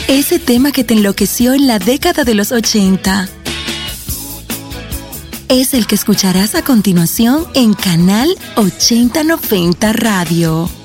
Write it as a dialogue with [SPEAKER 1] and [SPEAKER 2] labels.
[SPEAKER 1] Ese tema que te enloqueció en la década de los 80. Es el que escucharás a continuación en Canal 8090 Radio.